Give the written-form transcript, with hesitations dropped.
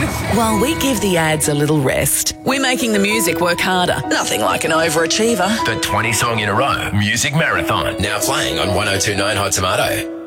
While we give the ads a little rest, we're making the music work harder. Nothing like an overachiever. The 20 song in a row music marathon. Now playing on 102.9 Hot Tomato.